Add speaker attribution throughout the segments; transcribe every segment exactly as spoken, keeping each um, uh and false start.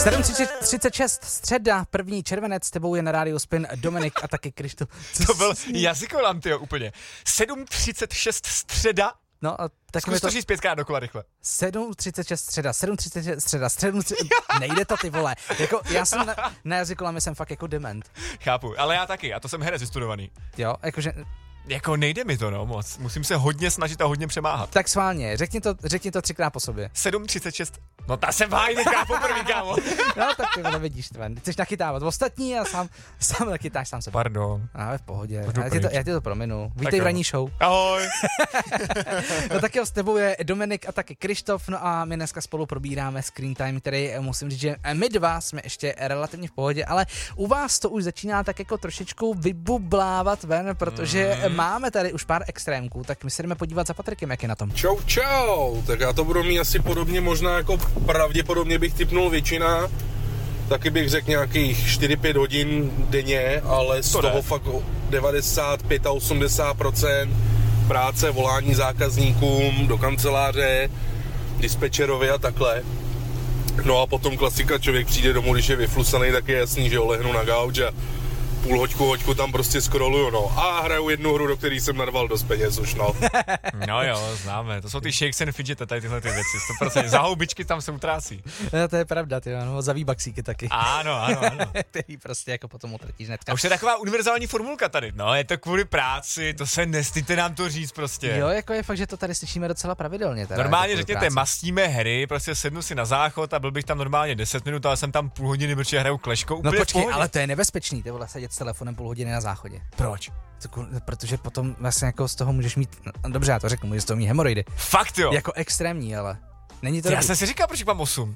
Speaker 1: sedm třicet šest, středa, první červenec, s tebou je na rádiu Spin Dominik a taky Krištof.
Speaker 2: To byl jazykolam, tyjo, úplně. sedm třicet šest středa.
Speaker 1: No, a tak
Speaker 2: Zkus to říct pětkrát dokola rychle.
Speaker 1: sedm třicet šest středa, sedm třicet šest středa, sedm třicet nejde to, ty vole. Jako, já jsem na, na jazykolami jsem fakt jako dement.
Speaker 2: Chápu, ale já taky, a to jsem herec vystudovaný.
Speaker 1: Jo, jakože...
Speaker 2: Jako nejde mi to, no, moc. Musím se hodně snažit a hodně přemáhat.
Speaker 1: Tak sválně, řekni to, řekni to třikrát po sobě.
Speaker 2: sedm třicet šest. No ta jsem hájí necká poprvý, kámo.
Speaker 1: No tak ty vidíš, tven. Chceš nachytávat ostatní a sám, sám nachytáš sám sebe.
Speaker 2: Pardon.
Speaker 1: Ale v pohodě, já ti, to, já ti to prominu. Vítej v ranní show.
Speaker 2: Ahoj.
Speaker 1: No tak jo, s tebou je Dominik a taky Krištof, no a my dneska spolu probíráme Screen Time, který musím říct, že my dva jsme ještě relativně v pohodě, ale u vás to už začíná tak jako trošičku vybublávat ven, protože mm. máme tady už pár extrémků, tak my se jdeme podívat za Patrikem, jak je na tom.
Speaker 3: Čau, čau, tak já to budu mít asi podobně, možná jako pravděpodobně bych tipnul většina, taky bych řekl nějakých čtyři pět hodin denně, ale z
Speaker 2: to
Speaker 3: toho
Speaker 2: ne.
Speaker 3: fakt devadesát pět až osmdesát procent práce, volání zákazníkům do kanceláře, dispečerovi a takhle. No a potom klasika, člověk přijde domů, když je vyflusaný, tak je jasný, že jo, lehnu na gauč a půl hoďku, hoďku tam prostě scrolluju, no. A hraju jednu hru, do které jsem narval dost peněz už, no.
Speaker 2: No jo, známe. To jsou ty shakes and fidget a tady tyhle ty věci. sto procent. Za houbičky tam se utrácí.
Speaker 1: No, to je pravda, ty no, za výbaxíky taky.
Speaker 2: Ano, ano, ano.
Speaker 1: Který prostě jako potom utratíš hnedka.
Speaker 2: A už je taková univerzální formulka tady. No, je to kvůli práci, to se nestýte nám to říct prostě.
Speaker 1: Jo, jako je fakt, že to tady slyšíme docela pravidelně. Teda,
Speaker 2: normálně
Speaker 1: jako
Speaker 2: řekněte,
Speaker 1: práci.
Speaker 2: mastíme hry, prostě sednu si na záchod a byl bych tam normálně deset minut, ale jsem tam půl hodiny, protože hraju kleškou.
Speaker 1: No
Speaker 2: Úplně
Speaker 1: počkej, ale to je nebezpečný, ty vole, sedět s telefonem půl hodiny na záchodě.
Speaker 2: Proč?
Speaker 1: To, protože potom vlastně jako z toho můžeš mít, no, dobře, já to řeknu, můžeš z toho mít hemoroidy.
Speaker 2: Fakt jo?
Speaker 1: Jako extrémní, ale není to
Speaker 2: Já
Speaker 1: dobrý.
Speaker 2: jsem si říkal, proč mám osm.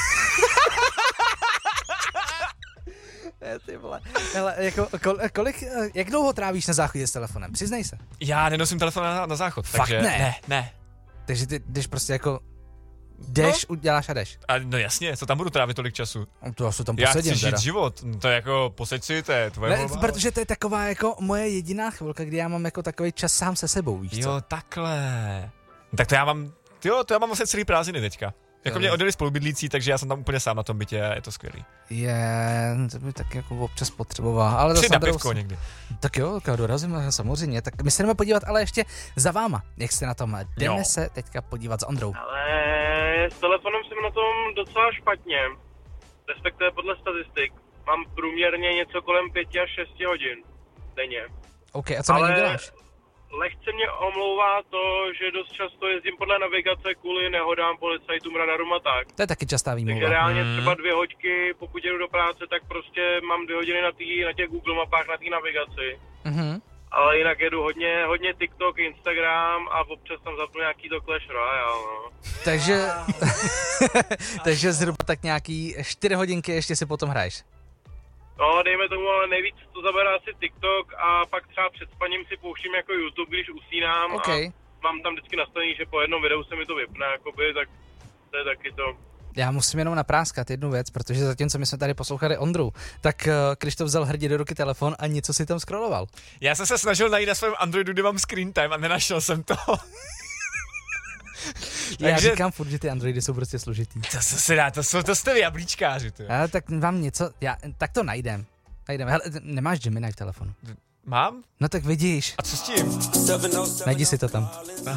Speaker 1: Ty vole. Hele, jako, kol, kolik, jak dlouho trávíš na záchodě s telefonem? Přiznej se.
Speaker 2: Já nenosím telefon na, na záchod.
Speaker 1: Fakt
Speaker 2: takže
Speaker 1: ne?
Speaker 2: Ne, ne.
Speaker 1: Takže ty jdeš prostě jako jdeš, no. uděláš a jdeš.
Speaker 2: A no jasně, co tam budu trávit tolik času?
Speaker 1: To asi tam
Speaker 2: Já
Speaker 1: posedím
Speaker 2: chci
Speaker 1: teda.
Speaker 2: žít život, to je jako poseď si, to je tvoje
Speaker 1: Ne,
Speaker 2: volba.
Speaker 1: protože to je taková jako moje jediná chvilka, kdy já mám jako takový čas sám se sebou, víš co?
Speaker 2: Jo, takhle. Tak to já mám, jo, to já mám vlastně celý prázdniny teďka. Jako
Speaker 1: Jo.
Speaker 2: mě odjeli spolubydlící, takže já jsem tam úplně sám na tom bytě a je to skvělý.
Speaker 1: Je, to by tak jako občas potřeboval, ale
Speaker 2: Tři
Speaker 1: zase
Speaker 2: na
Speaker 1: na druhou
Speaker 2: pivko
Speaker 1: s-
Speaker 2: někdy.
Speaker 1: Tak jo, tak já dorazím, samozřejmě. Tak my se jdeme podívat, ale ještě za váma, jak jste na tom. Jdeme
Speaker 2: Jo.
Speaker 1: se teďka podívat s Ondrou.
Speaker 4: Ale s telefonem jsem na tom docela špatně, respektive podle statistik. Mám průměrně něco kolem pěti až šesti hodin denně.
Speaker 1: OK, a co na
Speaker 4: Ale
Speaker 1: něm děláš?
Speaker 4: lehce mě omlouvá to, že dost často jezdím podle navigace kvůli nehodám, policajtům, radarům a tak.
Speaker 1: To je taky častá
Speaker 4: Takže
Speaker 1: výmluva.
Speaker 4: reálně
Speaker 2: Hmm.
Speaker 4: třeba dvě hoďky, pokud jedu do práce, tak prostě mám dvě hodiny na, tý, na těch Google mapách, na té navigaci.
Speaker 1: Mhm.
Speaker 4: Ale jinak jedu hodně, hodně TikTok, Instagram a občas tam zapnu nějaký to Clash Royale, no.
Speaker 1: Takže, takže zhruba tak nějaký čtyři hodinky ještě si potom hraješ.
Speaker 4: No, dejme tomu, ale nejvíc to zabere asi TikTok a pak třeba před spaním si pouštím jako YouTube, když usínám
Speaker 1: OK.
Speaker 4: a mám tam vždycky nastavený, že po jednom videu se mi to vypne, jakoby, tak to je taky to.
Speaker 1: Já musím jenom napráskat jednu věc, protože zatímco my jsme tady poslouchali Ondru, tak uh, Krištof vzal hrdě do ruky telefon a něco si tam scrolloval.
Speaker 2: Já jsem se snažil najít na svém Androidu, kde mám screen time a nenašel jsem to.
Speaker 1: Já
Speaker 2: Takže-
Speaker 1: říkám furt, že ty Androidy jsou prostě složitý.
Speaker 2: To se se dá, to, jsou, to jste vy jablíčkáři, ty.
Speaker 1: Ale tak vám něco, já, tak to najdem. Najdem. Hele, nemáš Gemini v telefonu.
Speaker 2: Mám?
Speaker 1: No tak vidíš,
Speaker 2: A co s tím?
Speaker 1: najdi si to tam.